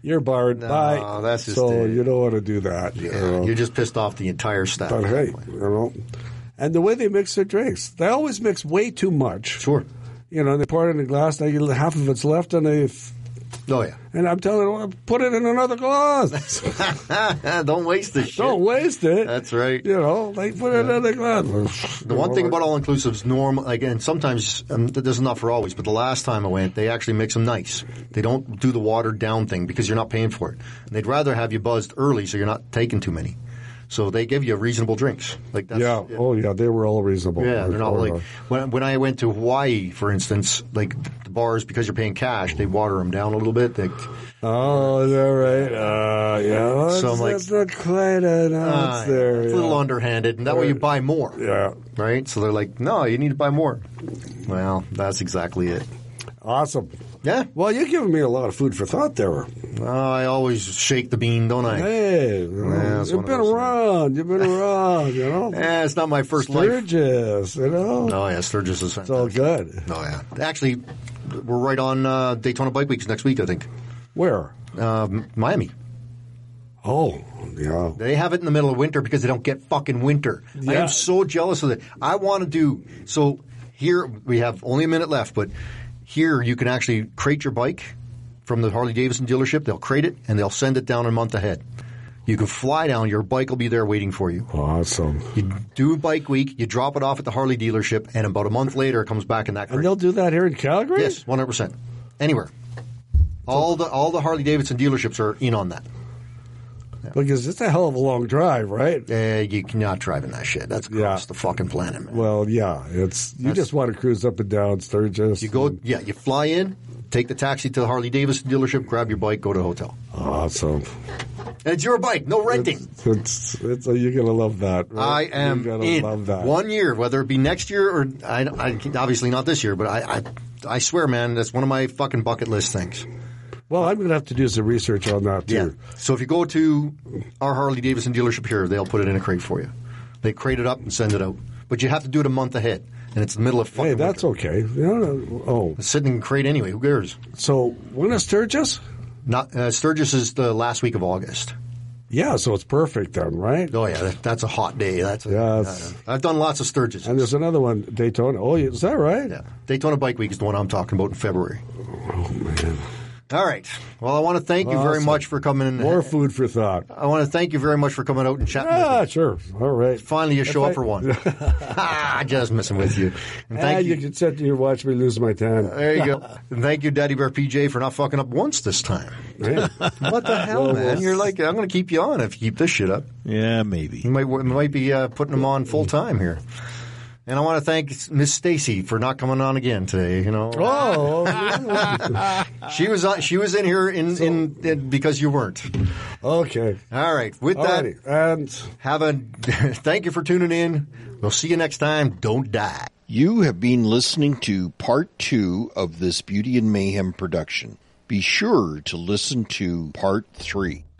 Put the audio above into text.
you're barred. No, Bye. that's just so it. you don't want to do that. Yeah, you're just pissed off the entire staff. But hey, and the way they mix their drinks, they always mix way too much. Sure. They pour it in a glass, half of it's left, and Oh, yeah. And I'm telling them, put it in another glass. Don't waste the shit. Don't waste it. That's right. They put it in another glass. The one thing about all-inclusive is normal, and sometimes, this is not for always, but the last time I went, they actually mix them nice. They don't do the watered down thing because you're not paying for it. And they'd rather have you buzzed early so you're not taking too many. So they give you reasonable drinks. Like that's, yeah. Oh, yeah. They were all reasonable. Yeah, they're not like when I went to Hawaii, for instance. Like the bars, because you're paying cash, they water them down a little bit. Oh, is that right? Yeah. So I'm like, that's not quite enough there. It's a little underhanded, and that way you buy more. Yeah. Right. So they're like, no, you need to buy more. Well, that's exactly it. Awesome. Yeah. Well, you're giving me a lot of food for thought there. I always shake the bean, don't I? Hey, you've been around. You've been around, Yeah, it's not my first Sturgis, life. Oh, yeah, Sturgis is fantastic. It's all good. Oh, yeah. Actually, we're right on Daytona Bike Weeks next week, I think. Where? Miami. Oh, yeah. They have it in the middle of winter because they don't get fucking winter. Yeah. I am so jealous of it. I want to do – so here we have only a minute left, but – here, you can actually crate your bike from the Harley-Davidson dealership. They'll crate it, and they'll send it down a month ahead. You can fly down. Your bike will be there waiting for you. Awesome. You do Bike Week. You drop it off at the Harley dealership, and about a month later, it comes back in that crate. And they'll do that here in Calgary? Yes, 100%. Anywhere. All the Harley-Davidson dealerships are in on that. Yeah. Because it's a hell of a long drive, right? You cannot drive in that shit. That's across the fucking planet, man. Well, yeah. You just want to cruise up and down Sturgis. You go, you fly in, take the taxi to the Harley-Davidson dealership, grab your bike, go to a hotel. Awesome. And it's your bike, no renting. You're going to love that. Right? I am in. Love that. 1 year, whether it be next year or I obviously not this year, but I swear, man, that's one of my fucking bucket list things. Well, I'm going to have to do some research on that, too. Yeah. So if you go to our Harley-Davidson dealership here, they'll put it in a crate for you. They crate it up and send it out. But you have to do it a month ahead, and it's the middle of fucking Hey, that's winter. Okay. It's sitting in a crate anyway. Who cares? So when is Sturgis? Sturgis is the last week of August. Yeah, so it's perfect then, right? Oh, yeah. That's a hot day. I've done lots of Sturgis. And there's another one, Daytona. Oh, is that right? Yeah. Daytona Bike Week is the one I'm talking about in February. Oh, man. All right. Well, I want to thank you very much for coming in. More food for thought. I want to thank you very much for coming out and chatting with me. Sure. All right. Finally, you show up for one. Just messing with you. And thank you. You can sit here and watch me lose my time. There you go. And thank you, Daddy Bear PJ, for not fucking up once this time. Yeah. What the hell, man? You're like, I'm going to keep you on if you keep this shit up. Yeah, maybe. You might be putting them on full time here. And I want to thank Miss Stacy for not coming on again today. Oh, she was in here in because you weren't. Okay. All right. With that, and thank you for tuning in. We'll see you next time. Don't die. You have been listening to part 2 of this Beauty and Mayhem production. Be sure to listen to part 3.